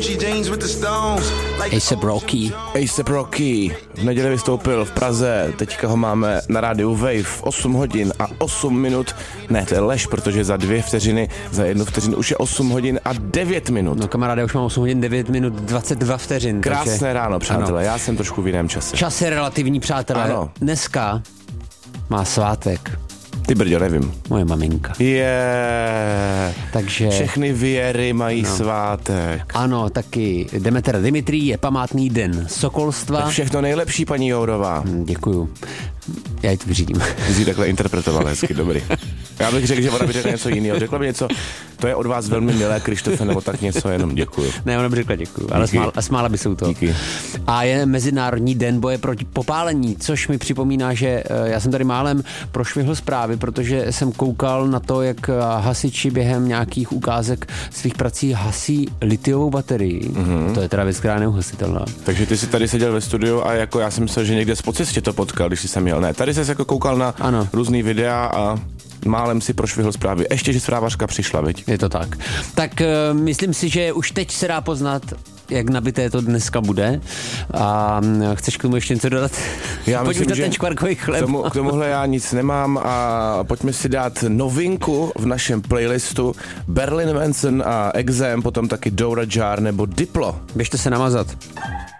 A$AP Rocky v neděli vystoupil v Praze, teďka ho máme na rádiu Wave 8 hodin a 8 minut, ne, to je lež, protože za 2 vteřiny, za 1 vteřinu už je 8 hodin a 9 minut. No kamaráde, už mám 8 hodin 9 minut 22 vteřin. Krásné takže... ráno, přátelé, já jsem trošku v jiném čase. Čas je relativní, přátelé. Ano. Dneska má svátek. Ty brďo, nevím. Moje maminka. Takže... Všechny věry mají svátek. Ano, taky Demetra Dimitrij je památný den sokolstva. Tak všechno nejlepší, paní Jourová. Děkuju. Já ji to vyřídím. Ty jsi takhle interpretoval hezky, dobrý. Já bych řekl, že ona by řekla něco jiného. Řekla by něco, to je od vás velmi milé, Krištofe, nebo tak něco, jenom děkuju. Ne, ona by řekla děkuju, ale smála by se u toho. Díky. A je Mezinárodní den boje proti popálení, což mi připomíná, že já jsem tady málem prošvihl zprávy, protože jsem koukal na to, jak hasiči během nějakých ukázek svých prací hasí litiovou baterii. Mm-hmm. To je teda věc, která je neuhasitelná. Takže ty jsi tady seděl ve studiu a jako já jsem myslel, že někde po cestě to potkal, když jsi sem jel. Ne, tady jsi jako koukal na různý videa a málem si prošvihl zprávy. Ještě, že zprávařka přišla, viď? Je to tak. Tak myslím si, že už teď se dá poznat, jak nabité to dneska bude. A chceš k tomu ještě něco dodat? Já myslím, na že ten škvarkový chléb. K tomuhle já nic nemám a pojďme si dát novinku v našem playlistu. Berlin Manson a Exam, potom taky Dora Jar nebo Diplo. Běžte se namazat.